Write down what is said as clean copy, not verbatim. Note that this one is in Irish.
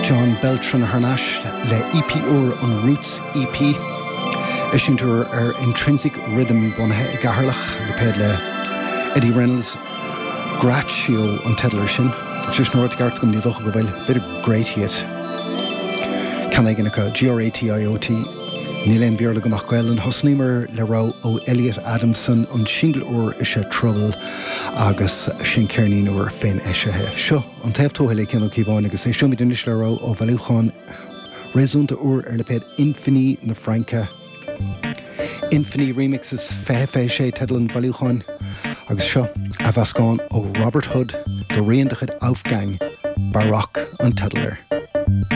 John Beltran Harnash le EP an Roots EP. Ishintur Intrinsic Rhythm bonhe gaharlach le ped le Eddie Reynolds Gratio an Tedler sin. Just north gart gum di doch go bit of great hit. Can I gonna GRATIOT Nilen Bierle gomach gwel an hosnimer le rau o Elliot Adamson an shingle or ishe trouble agus sin kernin or fin ishe he. Sho, an tef tohele keno kibon agus e show me dinish le rau o valuchan rezunta or le ped Infini na Franca. Infini remixes fe she tedlen valuchan agus sho avascan o Robert Hood the reindigheid Aufgang Baroque an Tedler.